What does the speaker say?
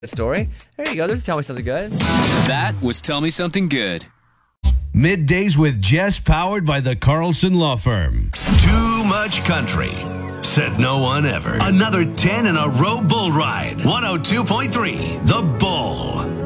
the story. There you go. There's Tell Me Something Good. That was Tell Me Something Good. Middays with Jess, powered by the Carlson Law Firm. Too much country, said no one ever. Another 10 in a row bull ride. 102.3, The Bull.